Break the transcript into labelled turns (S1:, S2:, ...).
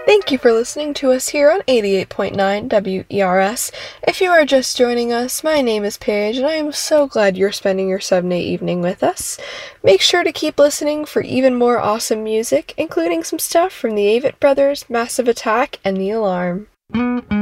S1: Thank you for listening to us here on 88.9 WERS. If you are just joining us, my name is Paige, and I am so glad you're spending your Sunday evening with us. Make sure to keep listening for even more awesome music, including some stuff from the Avett Brothers, Massive Attack, and The Alarm.